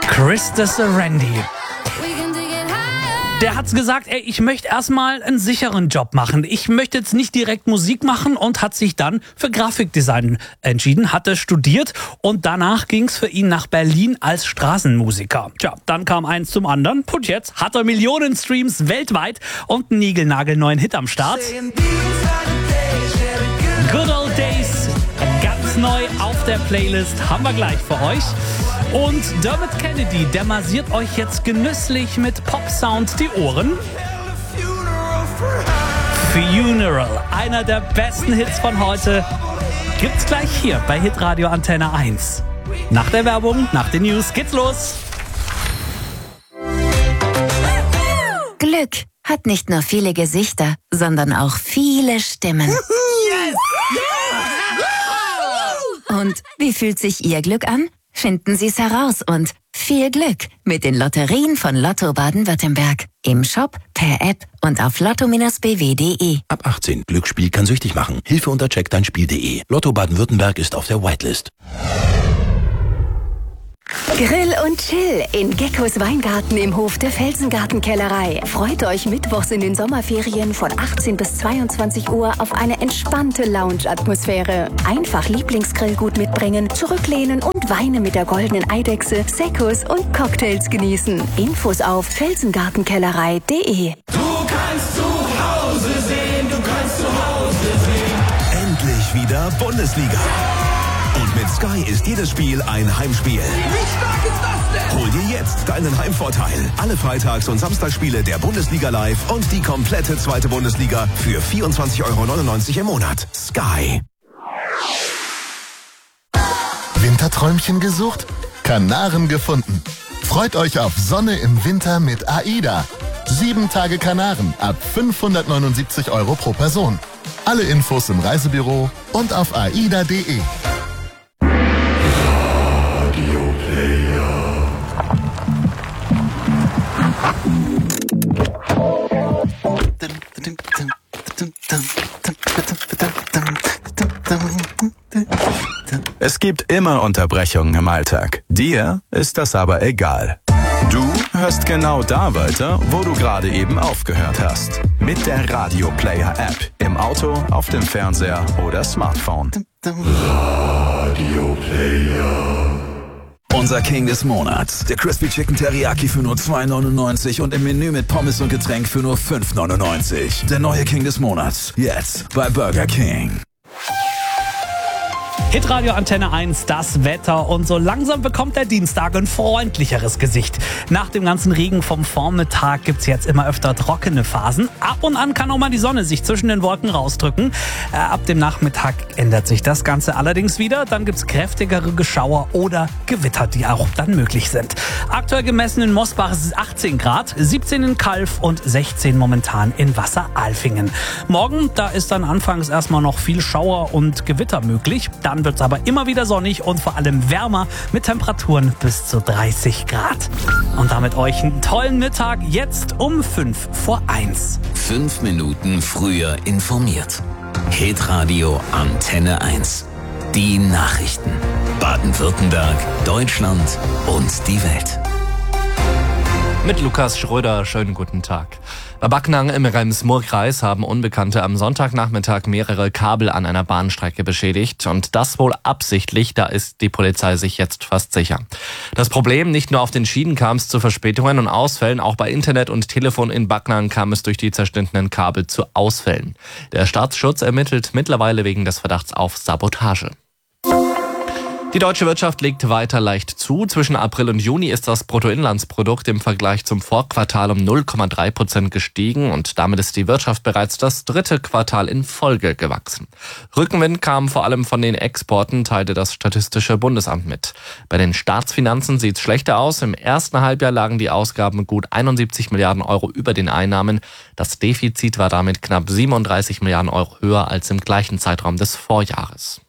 Chris Randy. Der hat's gesagt, ich möchte erstmal einen sicheren Job machen. Ich möchte jetzt nicht direkt Musik machen und hat sich dann für Grafikdesign entschieden, hatte studiert und danach ging's für ihn nach Berlin als Straßenmusiker. Tja, dann kam eins zum anderen und jetzt hat er Millionen Streams weltweit und einen niegelnagelneuen Hit am Start. Good Old Days, ganz neu auf der Playlist, haben wir gleich für euch. Und Dermot Kennedy, der massiert euch jetzt genüsslich mit Pop-Sound die Ohren. Funeral, einer der besten Hits von heute, gibt's gleich hier bei Hitradio Antenne 1. Nach der Werbung, nach den News geht's los. Glück hat nicht nur viele Gesichter, sondern auch viele Stimmen. Und wie fühlt sich Ihr Glück an? Finden Sie es heraus und viel Glück mit den Lotterien von Lotto Baden-Württemberg. Im Shop, per App und auf lotto-bw.de. Ab 18. Glücksspiel kann süchtig machen. Hilfe unter checkdeinspiel.de. Lotto Baden-Württemberg ist auf der Whitelist. Grill und Chill in Geckos Weingarten im Hof der Felsengartenkellerei. Freut euch mittwochs in den Sommerferien von 18 bis 22 Uhr auf eine entspannte Lounge-Atmosphäre. Einfach Lieblingsgrillgut mitbringen, zurücklehnen und Weine mit der goldenen Eidechse, Seccos und Cocktails genießen. Infos auf felsengartenkellerei.de. Du kannst zu Hause sehen, du kannst zu Hause sehen. Endlich wieder Bundesliga. Und mit Sky ist jedes Spiel ein Heimspiel. Wie stark ist das denn? Hol dir jetzt deinen Heimvorteil. Alle Freitags- und Samstagsspiele der Bundesliga live und die komplette zweite Bundesliga für 24,99 € im Monat. Sky. Winterträumchen gesucht? Kanaren gefunden. Freut euch auf Sonne im Winter mit AIDA. 7 Tage Kanaren ab 579 € pro Person. Alle Infos im Reisebüro und auf aida.de. Es gibt immer Unterbrechungen im Alltag. Dir ist das aber egal. Du hörst genau da weiter, wo du gerade eben aufgehört hast. Mit der Radio Player App. Im Auto, auf dem Fernseher oder Smartphone. Radio Player. Unser King des Monats. Der Crispy Chicken Teriyaki für nur 2,99 und im Menü mit Pommes und Getränk für nur 5,99. Der neue King des Monats. Jetzt bei Burger King. Hitradio Antenne 1, das Wetter und so langsam bekommt der Dienstag ein freundlicheres Gesicht. Nach dem ganzen Regen vom Vormittag gibt's jetzt immer öfter trockene Phasen. Ab und an kann auch mal die Sonne sich zwischen den Wolken rausdrücken. Ab dem Nachmittag ändert sich das Ganze allerdings wieder. Dann gibt's kräftigere Geschauer oder Gewitter, die auch dann möglich sind. Aktuell gemessen in Mosbach ist es 18 Grad, 17 in Calw und 16 momentan in Wasseralfingen. Morgen, da ist dann anfangs erstmal noch viel Schauer und Gewitter möglich. Dann wird es aber immer wieder sonnig und vor allem wärmer mit Temperaturen bis zu 30 Grad. Und damit euch einen tollen Mittag, jetzt um 1:05. 5 Minuten früher informiert. Hitradio Antenne 1. Die Nachrichten. Baden-Württemberg, Deutschland und die Welt. Mit Lukas Schröder, schönen guten Tag. Bei Backnang im Rems-Murr-Kreis haben Unbekannte am Sonntagnachmittag mehrere Kabel an einer Bahnstrecke beschädigt. Und das wohl absichtlich, da ist die Polizei sich jetzt fast sicher. Das Problem, nicht nur auf den Schienen kam es zu Verspätungen und Ausfällen, auch bei Internet und Telefon in Backnang kam es durch die zerschnittenen Kabel zu Ausfällen. Der Staatsschutz ermittelt mittlerweile wegen des Verdachts auf Sabotage. Die deutsche Wirtschaft legt weiter leicht zu. Zwischen April und Juni ist das Bruttoinlandsprodukt im Vergleich zum Vorquartal um 0,3% gestiegen und damit ist die Wirtschaft bereits das 3. Quartal in Folge gewachsen. Rückenwind kam vor allem von den Exporten, teilte das Statistische Bundesamt mit. Bei den Staatsfinanzen sieht es schlechter aus. Im ersten Halbjahr lagen die Ausgaben gut 71 Milliarden Euro über den Einnahmen. Das Defizit war damit knapp 37 Milliarden Euro höher als im gleichen Zeitraum des Vorjahres.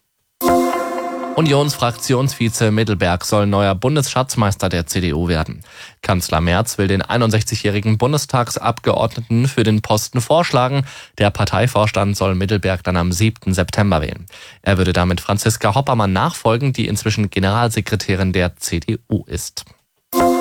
Unionsfraktionsvize Mittelberg soll neuer Bundesschatzmeister der CDU werden. Kanzler Merz will den 61-jährigen Bundestagsabgeordneten für den Posten vorschlagen. Der Parteivorstand soll Mittelberg dann am 7. September wählen. Er würde damit Franziska Hoppermann nachfolgen, die inzwischen Generalsekretärin der CDU ist.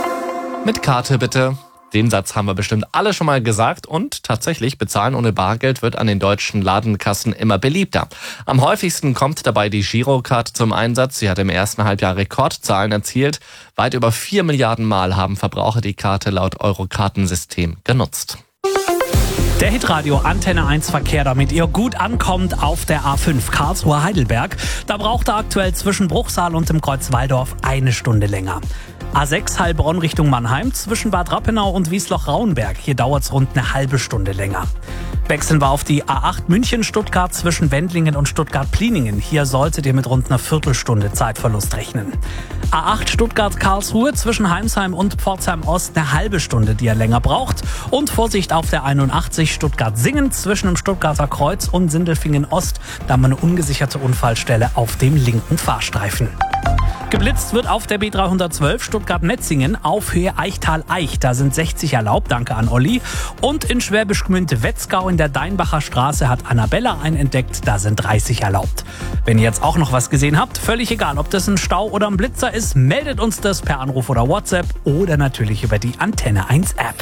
Mit Karte bitte. Den Satz haben wir bestimmt alle schon mal gesagt und tatsächlich bezahlen ohne Bargeld wird an den deutschen Ladenkassen immer beliebter. Am häufigsten kommt dabei die Girocard zum Einsatz. Sie hat im ersten Halbjahr Rekordzahlen erzielt. Weit über 4 Milliarden Mal haben Verbraucher die Karte laut Euro-Kartensystem genutzt. Der Hitradio Antenne 1 Verkehr, damit ihr gut ankommt auf der A5 Karlsruhe-Heidelberg. Da braucht er aktuell zwischen Bruchsal und dem Kreuz Walldorf 1 Stunde länger. A6 Heilbronn Richtung Mannheim zwischen Bad Rappenau und Wiesloch-Rauenberg. Hier dauert es rund eine halbe Stunde länger. Wechseln wir auf die A8 München-Stuttgart zwischen Wendlingen und Stuttgart-Pliningen. Hier solltet ihr mit rund einer Viertelstunde Zeitverlust rechnen. A8 Stuttgart-Karlsruhe zwischen Heimsheim und Pforzheim-Ost eine halbe Stunde, die ihr länger braucht. Und Vorsicht auf der 81 Stuttgart-Singen zwischen dem Stuttgarter Kreuz und Sindelfingen-Ost. Da haben wir eine ungesicherte Unfallstelle auf dem linken Fahrstreifen. Geblitzt wird auf der B312 Stuttgart-Metzingen auf Höhe Eichtal-Eich. Da sind 60 erlaubt, danke an Olli. Und in Schwäbisch Gmünd-Wetzgau in der Deinbacher Straße hat Annabella einen entdeckt. Da sind 30 erlaubt. Wenn ihr jetzt auch noch was gesehen habt, völlig egal, ob das ein Stau oder ein Blitzer ist, meldet uns das per Anruf oder WhatsApp oder natürlich über die Antenne 1 App.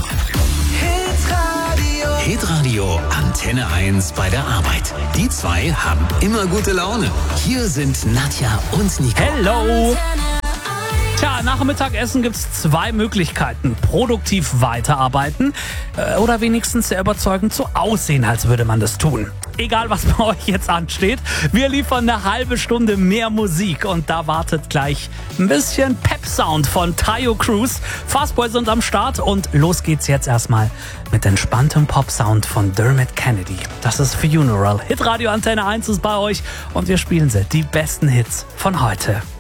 Hitradio Antenne 1 bei der Arbeit. Die zwei haben immer gute Laune. Hier sind Nadja und Nico. Hello! Tja, nach dem Mittagessen gibt's 2 Möglichkeiten. Produktiv weiterarbeiten oder wenigstens sehr überzeugend so aussehen, als würde man das tun. Egal, was bei euch jetzt ansteht, wir liefern eine halbe Stunde mehr Musik und da wartet gleich ein bisschen Pep-Sound von Tayo Cruz. Fastboys sind am Start und los geht's jetzt erstmal mit entspanntem Pop-Sound von Dermot Kennedy. Das ist Funeral. Hitradio Antenne 1 ist bei euch und wir spielen sie, die besten Hits von heute.